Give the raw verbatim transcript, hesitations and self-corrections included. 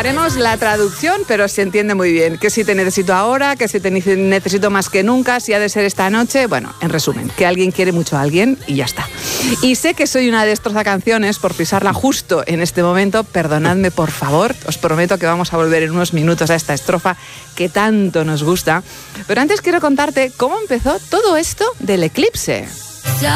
haremos la traducción, pero se entiende muy bien. Que si te necesito ahora, que si te necesito más que nunca, si ha de ser esta noche. Bueno, en resumen, que alguien quiere mucho a alguien y ya está. Y sé que soy una destrozacanciones por pisarla justo en este momento. Perdonadme, por favor. Os prometo que vamos a volver en unos minutos a esta estrofa que tanto nos gusta. Pero antes quiero contarte cómo empezó todo esto del eclipse.